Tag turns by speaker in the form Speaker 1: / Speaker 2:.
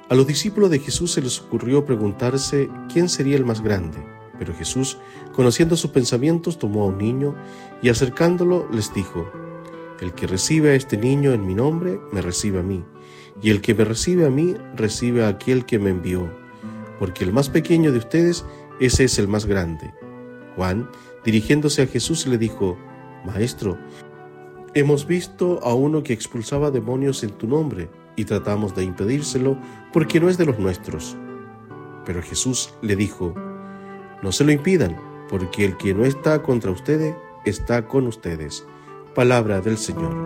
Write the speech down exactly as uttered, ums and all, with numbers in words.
Speaker 1: A los discípulos de Jesús se les ocurrió preguntarse quién sería el más grande, pero Jesús, conociendo sus pensamientos, tomó a un niño y acercándolo les dijo: El que recibe a este niño en mi nombre, me recibe a mí, y el que me recibe a mí, recibe a aquel que me envió, porque el más pequeño de ustedes, ese es el más grande. Juan, dirigiéndose a Jesús, le dijo: Maestro, hemos visto a uno que expulsaba demonios en tu nombre, y tratamos de impedírselo porque no es de los nuestros. Pero Jesús le dijo: No se lo impidan, porque el que no está contra ustedes, está con ustedes. Palabra del Señor.